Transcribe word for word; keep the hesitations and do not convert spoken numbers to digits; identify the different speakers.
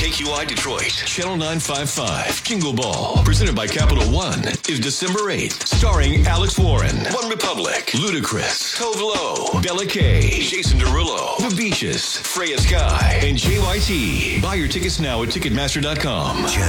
Speaker 1: K Q I Detroit, Channel nine fifty-five, Jingle Ball, presented by Capital One, is December eighth, starring Alex Warren, One Republic, Ludacris, Tove Lo, Bella K, Jason Derulo, The Beaches, Freya Sky, and J Y T. Buy your tickets now at Ticketmaster dot com.